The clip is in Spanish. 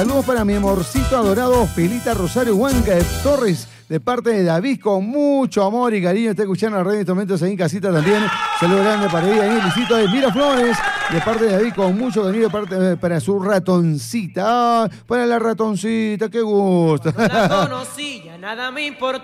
Saludos para mi amorcito adorado, Pelita Rosario Huanca de Torres, de parte de David, con mucho amor y cariño. Está escuchando la red de instrumentos ahí en casita también. Saludos grande para ella ahí, Luisito de Miraflores, de parte de David, con mucho cariño, de parte para su ratoncita. Para la ratoncita, qué gusto. No la conocía, nada me importa.